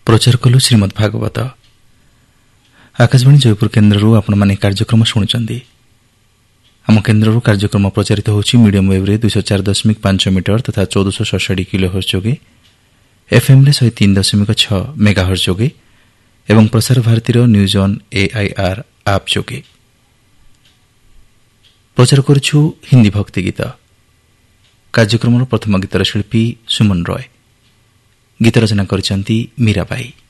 प्रचार कलु श्रीमद् भागवत। आकाशवाणी जयपुर केन्द्रରୁ ଆପଣମାନେ କାର୍ଯ୍ୟକ୍ରମ ଶୁଣୁଛନ୍ତି। ଆମ କେନ୍ଦ୍ରରୁ କାର୍ଯ୍ୟକ୍ରମ ପ୍ରଚାରିତ ହେଉଛି ମିଡିୟମ୍ ୱେଭ୍ରେ 204.5 ମିଟର ତଥା 1467 କିଲୋହର୍ଟ୍ଜ ଯୋଗେ, ଏଫ୍ଏମ୍ରେ 103.6 ମେଗାହର୍ଟ୍ଜ ଯୋଗେ ଏବଂ ପ୍ରସାର ଭାରତୀର ନ୍ୟୁଜ୍ ଅନ୍ AIR ଆପ୍ ଯୋଗେ। ପ୍ରଚାର କରୁଛୁ ହିନ୍ଦୀ ଭକ୍ତି ଗୀତ। କାର୍ଯ୍ୟକ୍ରମର ପ୍ରଥମ ଗୀତର ଶିଳ୍ପୀ ସୁମନ ରୟ। ଗୀତ ରଚନା କରିଛନ୍ତି ମୀରାବାଇ।